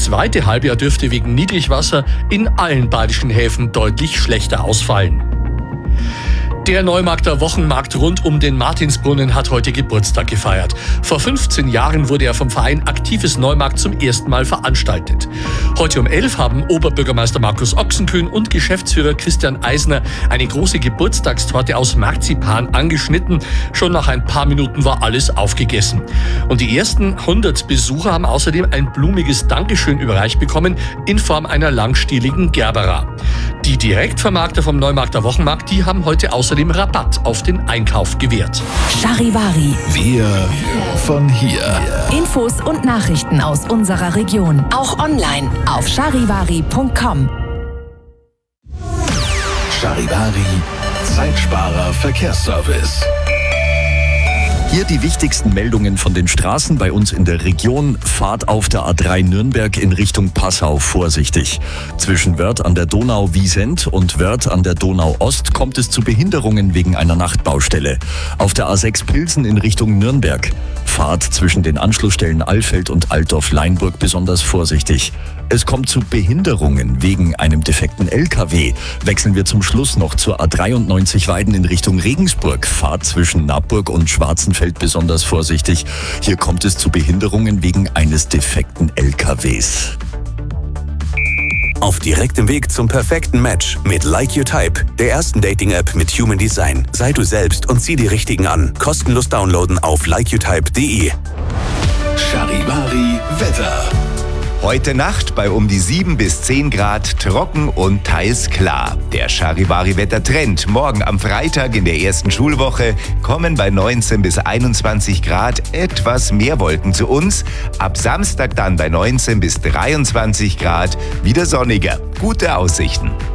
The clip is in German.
zweite Halbjahr dürfte wegen Niedrigwasser in allen badischen Häfen deutlich schlechter ausfallen. Der Neumarkter Wochenmarkt rund um den Martinsbrunnen hat heute Geburtstag gefeiert. Vor 15 Jahren wurde er vom Verein Aktives Neumarkt zum ersten Mal veranstaltet. Heute um 11 haben Oberbürgermeister Markus Ochsenkühn und Geschäftsführer Christian Eisner eine große Geburtstagstorte aus Marzipan angeschnitten. Schon nach ein paar Minuten war alles aufgegessen. Und die ersten 100 Besucher haben außerdem ein blumiges Dankeschön überreicht bekommen in Form einer langstieligen Gerbera. Die Direktvermarkter vom Neumarkter Wochenmarkt, die haben heute außerdem Rabatt auf den Einkauf gewährt. Charivari. Wir von hier. Infos und Nachrichten aus unserer Region. Auch online auf charivari.com. Charivari, Zeitsparer Verkehrsservice. Hier die wichtigsten Meldungen von den Straßen bei uns in der Region. Fahrt auf der A3 Nürnberg in Richtung Passau vorsichtig. Zwischen Wörth an der Donau-Wiesent und Wörth an der Donau-Ost kommt es zu Behinderungen wegen einer Nachtbaustelle. Auf der A6 Pilsen in Richtung Nürnberg. Fahrt zwischen den Anschlussstellen Alfeld und Altdorf-Leinburg besonders vorsichtig. Es kommt zu Behinderungen wegen einem defekten LKW. Wechseln wir zum Schluss noch zur A93 Weiden in Richtung Regensburg. Fahrt zwischen Naburg und Schwarzenfeld besonders vorsichtig. Hier kommt es zu Behinderungen wegen eines defekten LKWs. Auf direktem Weg zum perfekten Match mit Like Your Type, der ersten Dating-App mit Human Design. Sei du selbst und zieh die Richtigen an. Kostenlos downloaden auf likeyourtype.de. Charivari Wetter. Heute Nacht bei um die 7 bis 10 Grad trocken und teils klar. Der Charivari-Wettertrend. Morgen am Freitag in der ersten Schulwoche kommen bei 19 bis 21 Grad etwas mehr Wolken zu uns. Ab Samstag dann bei 19 bis 23 Grad wieder sonniger. Gute Aussichten.